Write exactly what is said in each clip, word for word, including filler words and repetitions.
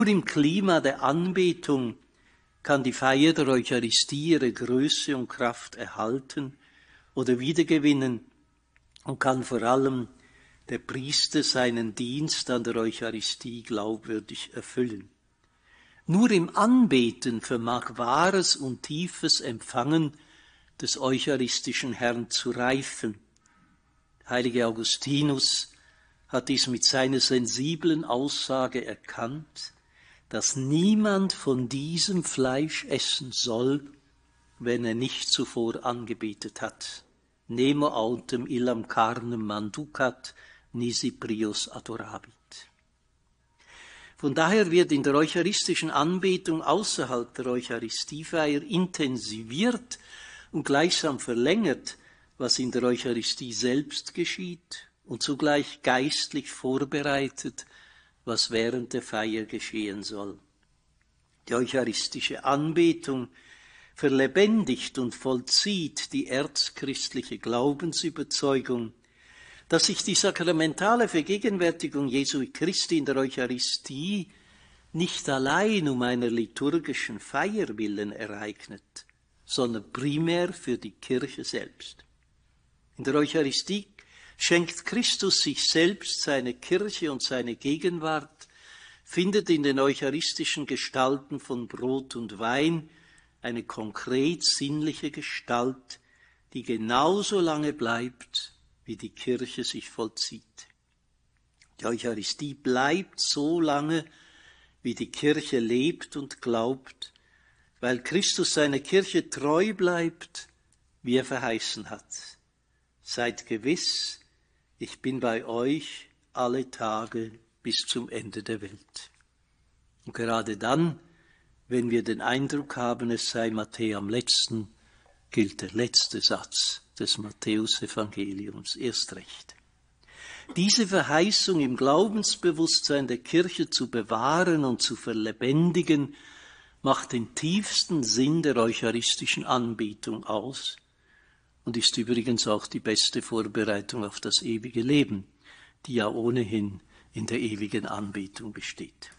Nur im Klima der Anbetung kann die Feier der Eucharistie ihre Größe und Kraft erhalten oder wiedergewinnen und kann vor allem der Priester seinen Dienst an der Eucharistie glaubwürdig erfüllen. Nur im Anbeten vermag wahres und tiefes Empfangen des eucharistischen Herrn zu reifen. Heilige Augustinus hat dies mit seiner sensiblen Aussage erkannt, dass niemand von diesem Fleisch essen soll, wenn er nicht zuvor angebetet hat. Nemo autem illam carnem manducat, nisi prius adorabit. Von daher wird in der eucharistischen Anbetung außerhalb der Eucharistiefeier intensiviert und gleichsam verlängert, was in der Eucharistie selbst geschieht, und zugleich geistlich vorbereitet, was während der Feier geschehen soll. Die eucharistische Anbetung verlebendigt und vollzieht die erzchristliche Glaubensüberzeugung, dass sich die sakramentale Vergegenwärtigung Jesu Christi in der Eucharistie nicht allein um einer liturgischen Feier willen ereignet, sondern primär für die Kirche selbst. In der Eucharistie schenkt Christus sich selbst, seine Kirche und seine Gegenwart, findet in den eucharistischen Gestalten von Brot und Wein eine konkret sinnliche Gestalt, die genauso lange bleibt, wie die Kirche sich vollzieht. Die Eucharistie bleibt so lange, wie die Kirche lebt und glaubt, weil Christus seiner Kirche treu bleibt, wie er verheißen hat. Seid gewiss, ich bin bei euch alle Tage bis zum Ende der Welt. Und gerade dann, wenn wir den Eindruck haben, es sei Matthäus am letzten, gilt der letzte Satz des Matthäus-Evangeliums erst recht. Diese Verheißung im Glaubensbewusstsein der Kirche zu bewahren und zu verlebendigen, macht den tiefsten Sinn der eucharistischen Anbetung aus und ist übrigens auch die beste Vorbereitung auf das ewige Leben, die ja ohnehin in der ewigen Anbetung besteht.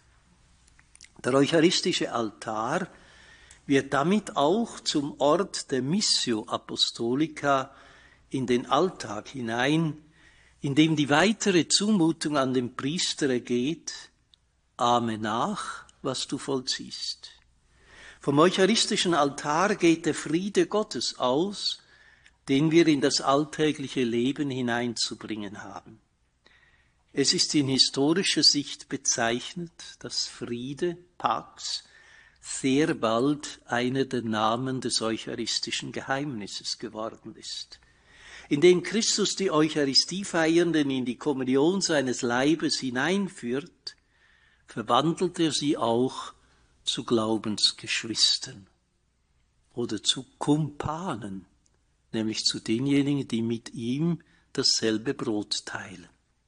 Der eucharistische Altar wird damit auch zum Ort der Missio Apostolica in den Alltag hinein, in dem die weitere Zumutung an den Priester ergeht: ahme nach, was du vollziehst. Vom eucharistischen Altar geht der Friede Gottes aus, den wir in das alltägliche Leben hineinzubringen haben. Es ist in historischer Sicht bezeichnet, dass Friede, Pax, sehr bald einer der Namen des eucharistischen Geheimnisses geworden ist. Indem Christus die Eucharistiefeiernden in die Kommunion seines Leibes hineinführt, verwandelt er sie auch zu Glaubensgeschwistern oder zu Kumpanen, nämlich zu denjenigen, die mit ihm dasselbe Brot teilen.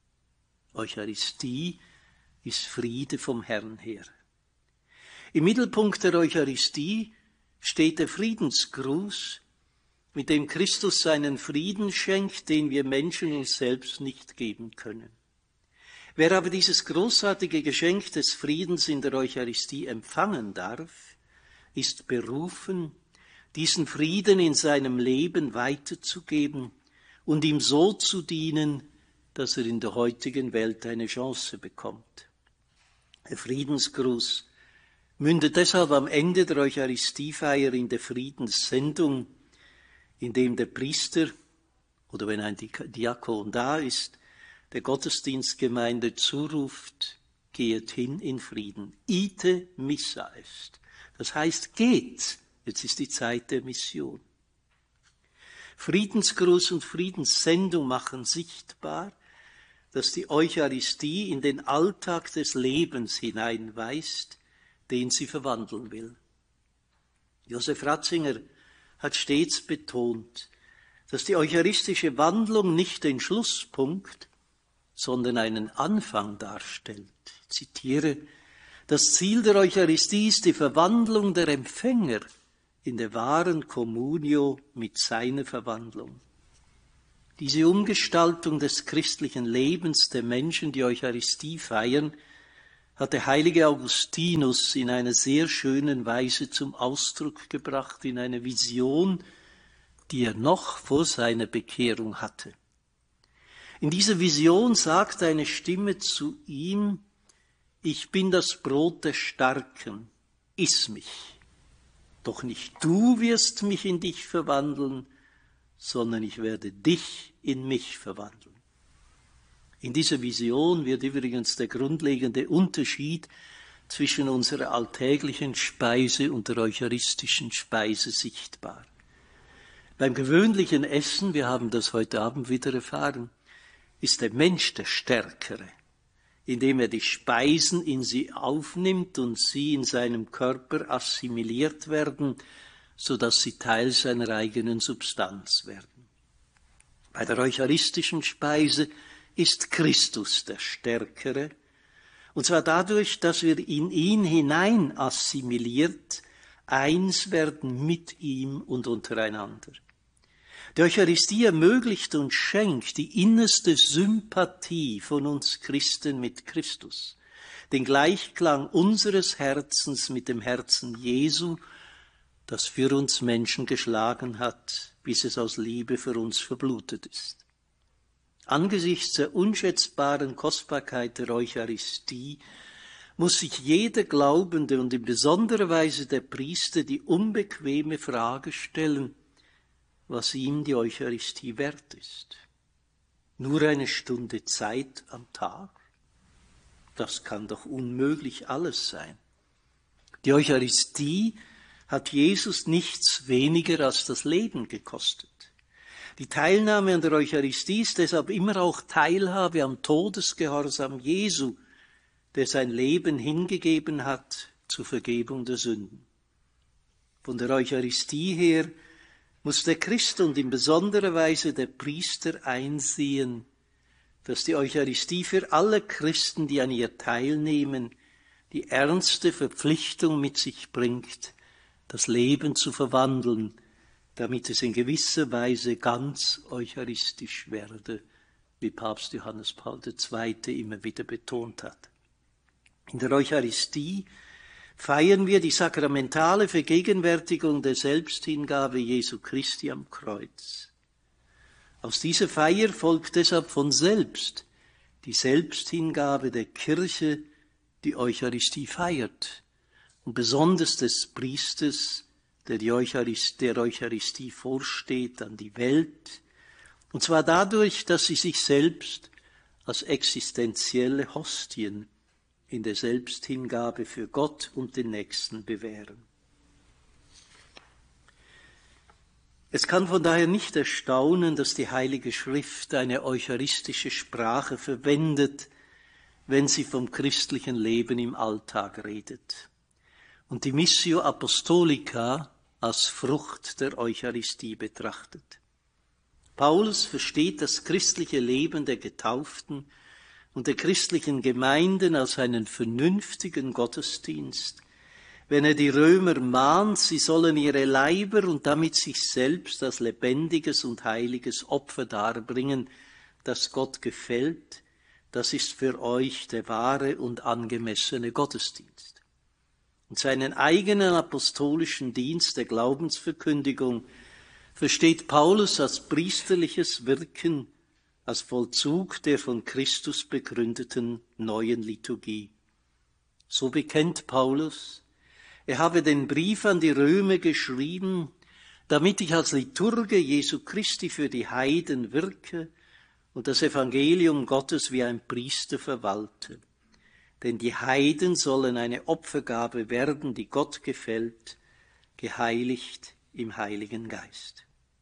Eucharistie ist Friede vom Herrn her. Im Mittelpunkt der Eucharistie steht der Friedensgruß, mit dem Christus seinen Frieden schenkt, den wir Menschen uns selbst nicht geben können. Wer aber dieses großartige Geschenk des Friedens in der Eucharistie empfangen darf, ist berufen, diesen Frieden in seinem Leben weiterzugeben und ihm so zu dienen, dass er in der heutigen Welt eine Chance bekommt. Der Friedensgruß mündet deshalb am Ende der Eucharistiefeier in der Friedenssendung, in dem der Priester oder wenn ein Diakon da ist, der Gottesdienstgemeinde zuruft: geht hin in Frieden. Ite missa est. Das heißt, geht. Jetzt ist die Zeit der Mission. Friedensgruß und Friedenssendung machen sichtbar, dass die Eucharistie in den Alltag des Lebens hineinweist, den sie verwandeln will. Josef Ratzinger hat stets betont, dass die eucharistische Wandlung nicht den Schlusspunkt, sondern einen Anfang darstellt. Ich zitiere: Das Ziel der Eucharistie ist die Verwandlung der Empfänger in der wahren Communio mit seiner Verwandlung. Diese Umgestaltung des christlichen Lebens der Menschen, die Eucharistie feiern, hat der heilige Augustinus in einer sehr schönen Weise zum Ausdruck gebracht, in einer Vision, die er noch vor seiner Bekehrung hatte. In dieser Vision sagt eine Stimme zu ihm: Ich bin das Brot der Starken, iss mich. Doch nicht du wirst mich in dich verwandeln, sondern ich werde dich in mich verwandeln. In dieser Vision wird übrigens der grundlegende Unterschied zwischen unserer alltäglichen Speise und der eucharistischen Speise sichtbar. Beim gewöhnlichen Essen, wir haben das heute Abend wieder erfahren, ist der Mensch der Stärkere, indem er die Speisen in sie aufnimmt und sie in seinem Körper assimiliert werden, sodass sie Teil seiner eigenen Substanz werden. Bei der eucharistischen Speise ist Christus der Stärkere, und zwar dadurch, dass wir in ihn hinein assimiliert, eins werden mit ihm und untereinander. Die Eucharistie ermöglicht und schenkt die innerste Sympathie von uns Christen mit Christus, den Gleichklang unseres Herzens mit dem Herzen Jesu, das für uns Menschen geschlagen hat, bis es aus Liebe für uns verblutet ist. Angesichts der unschätzbaren Kostbarkeit der Eucharistie muss sich jeder Glaubende und in besonderer Weise der Priester die unbequeme Frage stellen, was ihm die Eucharistie wert ist. Nur eine Stunde Zeit am Tag? Das kann doch unmöglich alles sein. Die Eucharistie hat Jesus nichts weniger als das Leben gekostet. Die Teilnahme an der Eucharistie ist deshalb immer auch Teilhabe am Todesgehorsam Jesu, der sein Leben hingegeben hat zur Vergebung der Sünden. Von der Eucharistie her muss der Christ und in besonderer Weise der Priester einsehen, dass die Eucharistie für alle Christen, die an ihr teilnehmen, die ernste Verpflichtung mit sich bringt, das Leben zu verwandeln, damit es in gewisser Weise ganz eucharistisch werde, wie Papst Johannes Paul der Zweite immer wieder betont hat. In der Eucharistie feiern wir die sakramentale Vergegenwärtigung der Selbsthingabe Jesu Christi am Kreuz. Aus dieser Feier folgt deshalb von selbst die Selbsthingabe der Kirche, die Eucharistie feiert, und besonders des Priesters, der die Eucharistie, der Eucharistie vorsteht, an die Welt, und zwar dadurch, dass sie sich selbst als existenzielle Hostien in der Selbsthingabe für Gott und den Nächsten bewähren. Es kann von daher nicht erstaunen, dass die Heilige Schrift eine eucharistische Sprache verwendet, wenn sie vom christlichen Leben im Alltag redet und die Missio Apostolica als Frucht der Eucharistie betrachtet. Paulus versteht das christliche Leben der Getauften und der christlichen Gemeinden als einen vernünftigen Gottesdienst, wenn er die Römer mahnt, sie sollen ihre Leiber und damit sich selbst als lebendiges und heiliges Opfer darbringen, das Gott gefällt, das ist für euch der wahre und angemessene Gottesdienst. Und seinen eigenen apostolischen Dienst der Glaubensverkündigung versteht Paulus als priesterliches Wirken, als Vollzug der von Christus begründeten neuen Liturgie. So bekennt Paulus, er habe den Brief an die Römer geschrieben, damit ich als Liturge Jesu Christi für die Heiden wirke und das Evangelium Gottes wie ein Priester verwalte. Denn die Heiden sollen eine Opfergabe werden, die Gott gefällt, geheiligt im Heiligen Geist.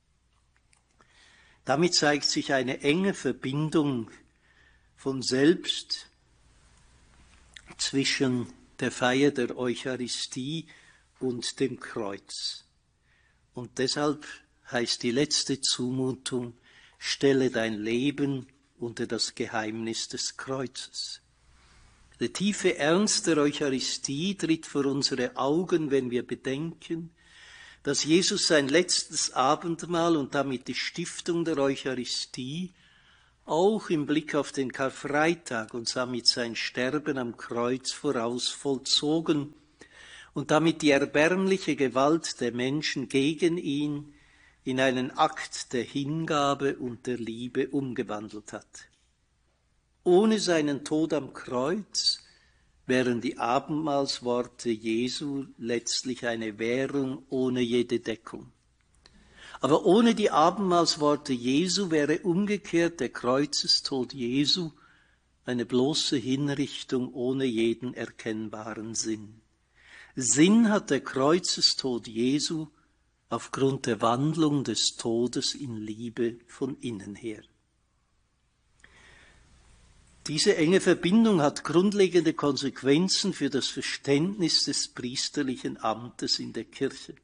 Damit zeigt sich eine enge Verbindung von selbst zwischen der Feier der Eucharistie und dem Kreuz. Und deshalb heißt die letzte Zumutung, stelle dein Leben unter das Geheimnis des Kreuzes. Der tiefe Ernst der Eucharistie tritt vor unsere Augen, wenn wir bedenken, dass Jesus sein letztes Abendmahl und damit die Stiftung der Eucharistie auch im Blick auf den Karfreitag und damit sein Sterben am Kreuz voraus vollzogen und damit die erbärmliche Gewalt der Menschen gegen ihn in einen Akt der Hingabe und der Liebe umgewandelt hat. Ohne seinen Tod am Kreuz wären die Abendmahlsworte Jesu letztlich eine Währung ohne jede Deckung. Aber ohne die Abendmahlsworte Jesu wäre umgekehrt der Kreuzestod Jesu eine bloße Hinrichtung ohne jeden erkennbaren Sinn. Sinn hat der Kreuzestod Jesu aufgrund der Wandlung des Todes in Liebe von innen her. Diese enge Verbindung hat grundlegende Konsequenzen für das Verständnis des priesterlichen Amtes in der Kirche.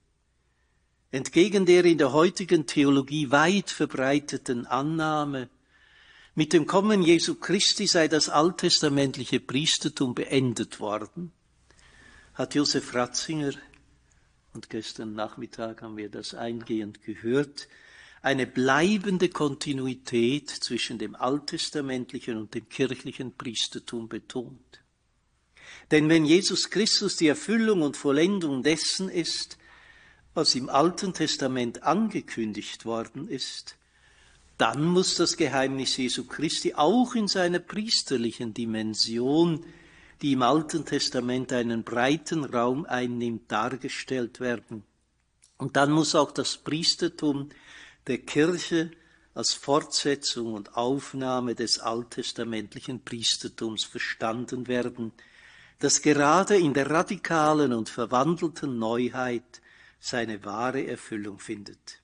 Entgegen der in der heutigen Theologie weit verbreiteten Annahme, mit dem Kommen Jesu Christi sei das alttestamentliche Priestertum beendet worden, hat Josef Ratzinger, und gestern Nachmittag haben wir das eingehend gehört, eine bleibende Kontinuität zwischen dem alttestamentlichen und dem kirchlichen Priestertum betont. Denn wenn Jesus Christus die Erfüllung und Vollendung dessen ist, was im Alten Testament angekündigt worden ist, dann muss das Geheimnis Jesu Christi auch in seiner priesterlichen Dimension, die im Alten Testament einen breiten Raum einnimmt, dargestellt werden. Und dann muss auch das Priestertum der Kirche als Fortsetzung und Aufnahme des alttestamentlichen Priestertums verstanden werden, das gerade in der radikalen und verwandelten Neuheit seine wahre Erfüllung findet.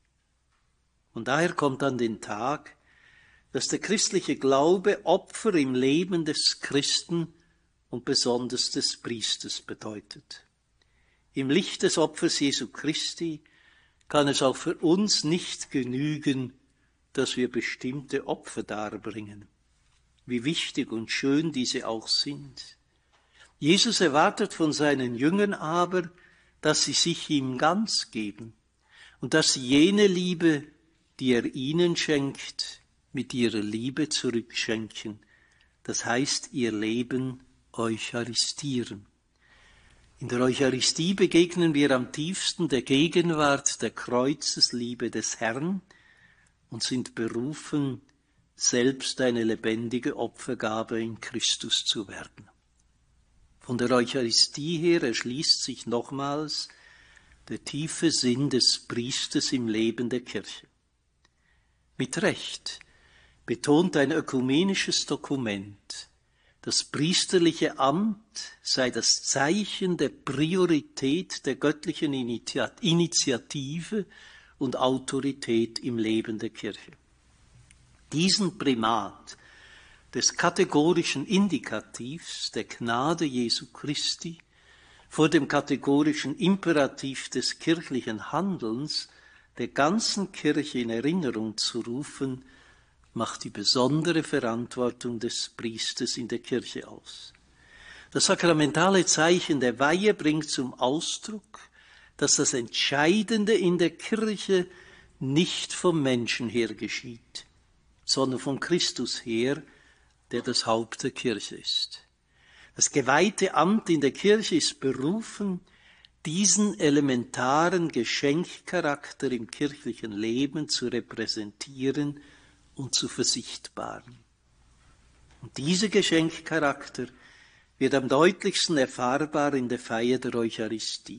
Und daher kommt an den Tag, dass der christliche Glaube Opfer im Leben des Christen und besonders des Priesters bedeutet. Im Licht des Opfers Jesu Christi kann es auch für uns nicht genügen, dass wir bestimmte Opfer darbringen, wie wichtig und schön diese auch sind. Jesus erwartet von seinen Jüngern aber, dass sie sich ihm ganz geben und dass sie jene Liebe, die er ihnen schenkt, mit ihrer Liebe zurückschenken. Das heißt, ihr Leben eucharistieren. In der Eucharistie begegnen wir am tiefsten der Gegenwart der Kreuzesliebe des Herrn und sind berufen, selbst eine lebendige Opfergabe in Christus zu werden. Von der Eucharistie her erschließt sich nochmals der tiefe Sinn des Priesters im Leben der Kirche. Mit Recht betont ein ökumenisches Dokument, das priesterliche Amt sei das Zeichen der Priorität der göttlichen Initiative und Autorität im Leben der Kirche. Diesen Primat des kategorischen Indikativs der Gnade Jesu Christi vor dem kategorischen Imperativ des kirchlichen Handelns der ganzen Kirche in Erinnerung zu rufen, macht die besondere Verantwortung des Priesters in der Kirche aus. Das sakramentale Zeichen der Weihe bringt zum Ausdruck, dass das Entscheidende in der Kirche nicht vom Menschen her geschieht, sondern von Christus her, der das Haupt der Kirche ist. Das geweihte Amt in der Kirche ist berufen, diesen elementaren Geschenkcharakter im kirchlichen Leben zu repräsentieren und zu versichtbaren. Und dieser Geschenkcharakter wird am deutlichsten erfahrbar in der Feier der Eucharistie.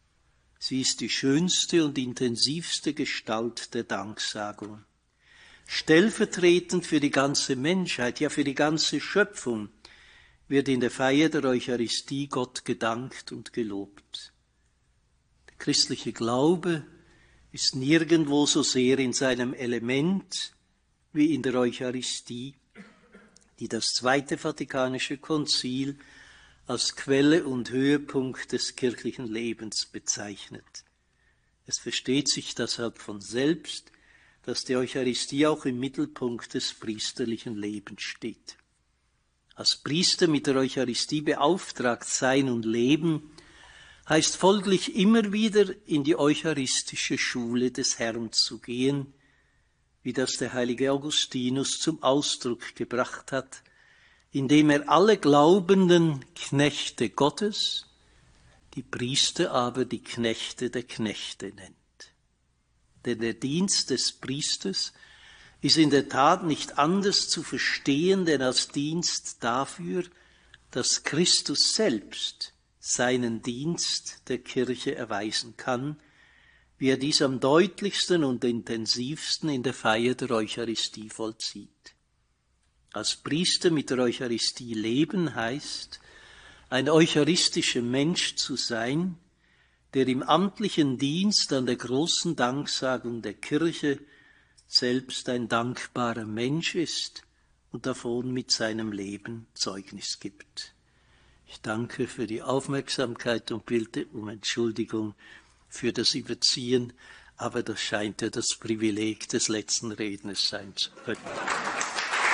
Sie ist die schönste und intensivste Gestalt der Danksagung. Stellvertretend für die ganze Menschheit, ja für die ganze Schöpfung, wird in der Feier der Eucharistie Gott gedankt und gelobt. Der christliche Glaube ist nirgendwo so sehr in seinem Element wie in der Eucharistie, die das Zweite Vatikanische Konzil als Quelle und Höhepunkt des kirchlichen Lebens bezeichnet. Es versteht sich deshalb von selbst, dass die Eucharistie auch im Mittelpunkt des priesterlichen Lebens steht. Als Priester mit der Eucharistie beauftragt sein und leben, heißt folglich immer wieder in die eucharistische Schule des Herrn zu gehen, wie das der heilige Augustinus zum Ausdruck gebracht hat, indem er alle glaubenden Knechte Gottes, die Priester aber die Knechte der Knechte nennt. Denn der Dienst des Priesters ist in der Tat nicht anders zu verstehen, denn als Dienst dafür, dass Christus selbst seinen Dienst der Kirche erweisen kann, wie er dies am deutlichsten und intensivsten in der Feier der Eucharistie vollzieht. Als Priester mit der Eucharistie leben heißt, ein eucharistischer Mensch zu sein, der im amtlichen Dienst an der großen Danksagung der Kirche selbst ein dankbarer Mensch ist und davon mit seinem Leben Zeugnis gibt. Ich danke für die Aufmerksamkeit und bitte um Entschuldigung für das Überziehen, aber das scheint ja das Privileg des letzten Redners sein zu können.